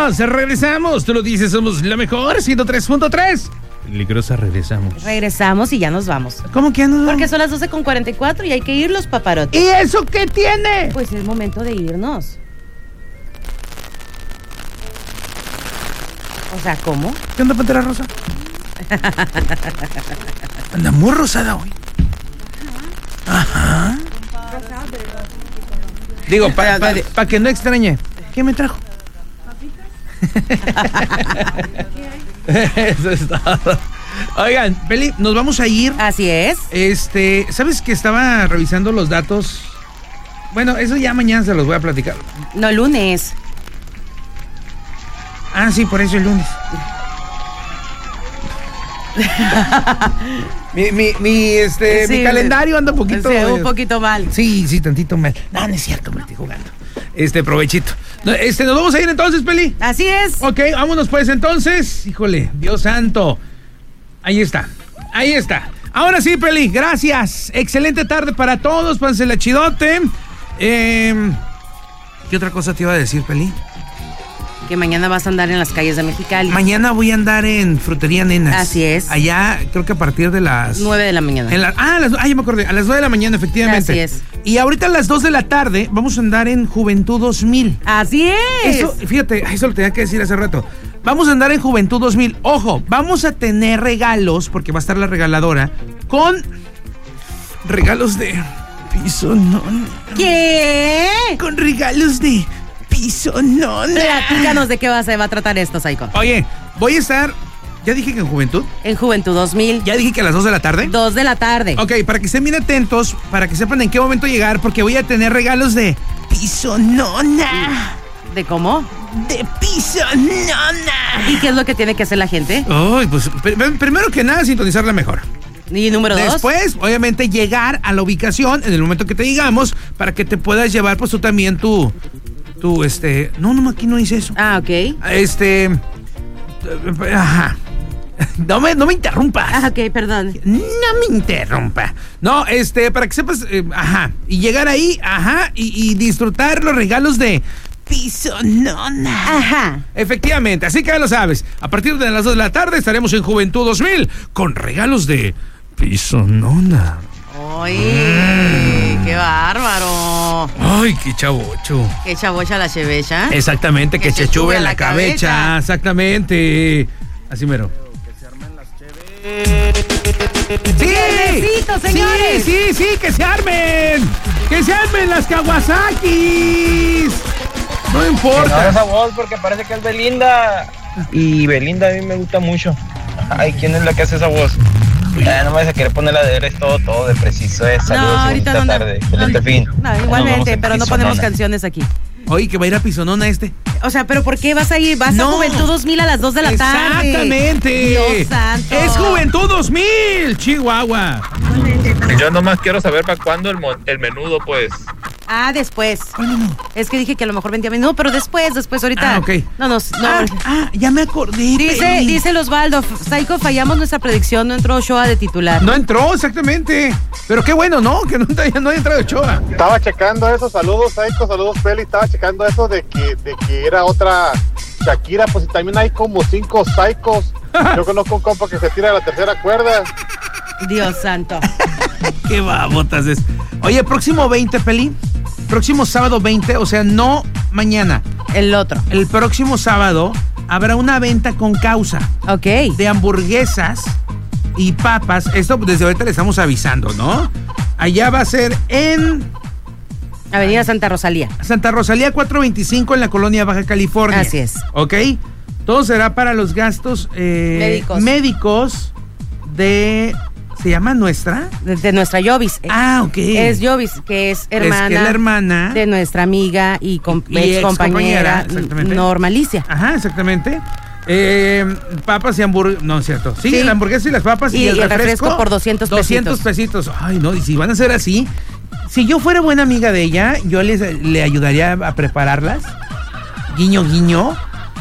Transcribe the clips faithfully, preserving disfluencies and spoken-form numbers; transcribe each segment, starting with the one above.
Peligrosos, regresamos. Tú lo dices, somos la mejor, ciento tres punto tres. Peligrosa, regresamos. Regresamos y ya nos vamos. ¿Cómo que ya nos vamos? Porque son las doce con cuarenta y cuatro y hay que irlos, paparotes. ¿Y eso qué tiene? Pues es momento de irnos. O sea, ¿cómo? ¿Qué onda, Pantera Rosa? Anda muy rosada hoy. Ajá. Digo, para pa, pa que no extrañe. ¿Qué me trajo? Eso es todo. Oigan, Peli, nos vamos a ir. Así es. Este, ¿sabes que estaba revisando los datos? Bueno, eso ya mañana se los voy a platicar. No, lunes. Ah, sí, por eso el lunes. mi, mi, mi, este, sí, mi calendario anda un poquito... Sí, un poquito mal. Sí, sí, tantito mal. No, no es cierto, me estoy jugando. Este, provechito. Este, ¿nos vamos a ir entonces, Peli? Así es. Ok, vámonos pues entonces. Híjole, Dios santo. Ahí está, ahí está. Ahora sí, Peli, gracias. Excelente tarde para todos, pánsela chidote. Eh, ¿Qué otra cosa te iba a decir, Peli? Que mañana vas a andar en las calles de Mexicali. Mañana voy a andar en Frutería Nenas. Así es. Allá, creo que a partir de las... nueve de la mañana. En la, ah, las, ah, ya me acordé. A las nueve de la mañana, efectivamente. Así es. Y ahorita a las dos de la tarde vamos a andar en Juventud dos mil. Así es. Eso, fíjate, eso lo tenía que decir hace rato. Vamos a andar en Juventud dos mil. Ojo, vamos a tener regalos, porque va a estar la regaladora, con regalos de pisonón. ¿Qué? Con regalos de pisonón. Platícanos de qué va, se va a tratar esto, Psycho. Oye, voy a estar... ¿Ya dije que en Juventud? En Juventud dos mil. ¿Ya dije que a las dos de la tarde? dos de la tarde. Ok, para que estén bien atentos, para que sepan en qué momento llegar, porque voy a tener regalos de pisonona. ¿De cómo? De pisonona. ¿Y qué es lo que tiene que hacer la gente? Ay, pues pr- primero que nada, sintonizarla mejor. ¿Y número dos? Después, obviamente, llegar a la ubicación en el momento que te digamos, para que te puedas llevar, pues tú también tu... tu, este... No, no, aquí no hice eso. Ah, ok. Este... Ajá. No me, no me interrumpas. Ah, ok, perdón. No me interrumpa. No, este, para que sepas, eh, ajá. Y llegar ahí, ajá, y, y disfrutar los regalos de pisonona. Ajá. Efectivamente, así que ya lo sabes. A partir de las dos de la tarde estaremos en Juventud dos mil con regalos de pisonona. ¡Ay! Mm. ¡Qué bárbaro! ¡Ay, qué chavocho! ¡Qué chavocha la chevecha! Exactamente, que, que se chube la, la cabeza. cabeza. Exactamente. Así mero. ¡Sí! ¡Necesito, señores! ¡Sí, sí, sí! ¡Que se armen! ¡Que se armen las Kawasakis! No importa. No, esa voz porque parece que es Belinda. Y Belinda a mí me gusta mucho. Ay, ¿quién es la que hace esa voz? Eh, no me vas a querer poner la de eres todo, todo de preciso. Eh. Saludos, no, ahorita no, tarde. Excelente no, fin. No, igualmente, pero no ponemos canciones aquí. Oye, que va a ir a pisonona este. O sea, ¿pero por qué vas a ir? Vas no. a Juventud dos mil a las dos de la tarde. Exactamente. Dios santo. Es Juventud dos mil, Chihuahua. Yo nomás quiero saber para cuándo el, el menudo, pues. Ah, después. ¿Cuándo no? Es que dije que a lo mejor vendía menudo, pero después, después, ahorita. Ah, ok. No, no, no. Ah, ah ya me acordé. Dice, Peli. dice el Osvaldo, Psycho, fallamos nuestra predicción, no entró Ochoa de titular. No entró, exactamente. Pero qué bueno, ¿no? Que no, no haya entrado Ochoa. Estaba checando eso, saludos, Psycho, saludos, Peli. Estaba checando eso de que, de que era otra Shakira, pues también hay como cinco Psychos. Yo conozco un compa que se tira de la tercera cuerda. Dios santo. Qué babotas es. Oye, próximo veinte, Peli. Próximo sábado veinte, o sea, no mañana. El otro. El próximo sábado habrá una venta con causa. Ok. De hamburguesas y papas. Esto desde ahorita le estamos avisando, ¿no? Allá va a ser en... Avenida Santa Rosalía. Santa Rosalía cuatrocientos veinticinco en la colonia Baja California. Así es. ¿Ok? Todo será para los gastos eh, médicos. médicos de... ¿Se llama Nuestra? De, de nuestra Jovis. Ah, ok. Es Jovis, que es hermana, es que la hermana de nuestra amiga y, com y ex compañera Norma Alicia. Ajá, exactamente. Eh, papas y hamburguesas. No, es cierto. Sí, sí, la hamburguesa y las papas y, y el, refresco, el refresco por doscientos pesitos. doscientos pesitos. Ay, no, y si van a ser así. Si yo fuera buena amiga de ella, yo les, le ayudaría a prepararlas. Guiño, guiño.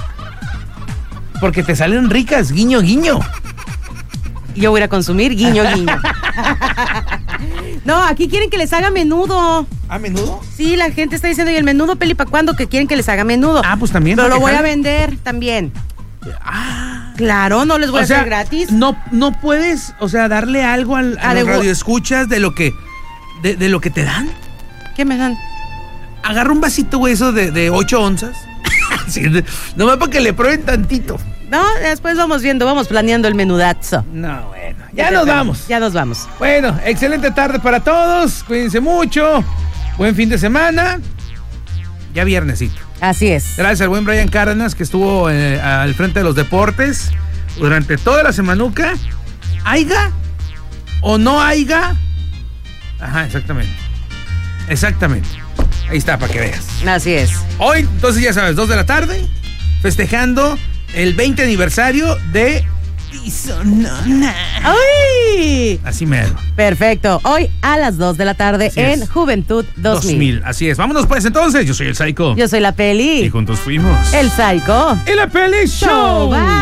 Porque te salen ricas, guiño, guiño. Yo voy a ir a consumir, guiño, guiño. No, aquí quieren que les haga menudo. ¿A menudo? Sí, la gente está diciendo, ¿y el menudo, Peli, para cuándo? Que quieren que les haga menudo. Ah, pues también. Pero ¿para lo qué voy a jale? vender también. Ah. Claro, no les voy O a sea, hacer gratis. No, no puedes, o sea, darle algo al, a Ah, los de- radioescuchas de lo que, de, de lo que te dan. ¿Qué me dan? Agarra un vasito, güey, eso de, de ocho onzas. Sí, de- nomás para que le prueben tantito. No, después vamos viendo, vamos planeando el menudazo. No, bueno. Ya nos vamos. Ya nos vamos. Bueno, excelente tarde para todos. Cuídense mucho. Buen fin de semana. Ya viernesito. Así es. Gracias al buen Brian Cárdenas que estuvo eh, al frente de los deportes durante toda la semanuca. ¿Aiga o no aiga? Ajá, exactamente. Exactamente. Ahí está, para que veas. Así es. Hoy, entonces ya sabes, dos de la tarde, festejando el veinte aniversario de Sonora. ¡Ay! Así mero. Perfecto. Hoy a las dos de la tarde Así en es. Juventud dos mil. Así es. Vámonos pues entonces. Yo soy el Psycho. Yo soy la Peli. Y juntos fuimos. El Psycho. Y la Peli Show. Show. Bye.